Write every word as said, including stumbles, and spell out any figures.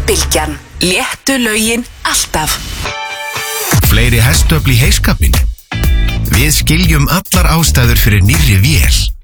Bylgjan. Léttu lögin alltaf. Fleiri hestöfl í heiskapinn? Við skiljum allar ástæður fyrir nýrri vél.